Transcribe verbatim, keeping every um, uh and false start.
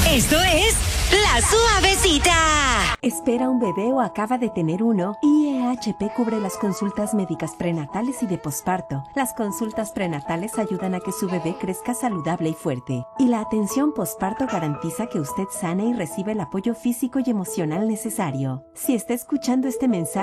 Esto es La Suavecita. ¿Espera un bebé o acaba de tener uno? I E H P cubre las consultas médicas prenatales y de posparto. Las consultas prenatales ayudan a que su bebé crezca saludable y fuerte. Y la atención posparto garantiza que usted sane y recibe el apoyo físico y emocional necesario. Si está escuchando este mensaje,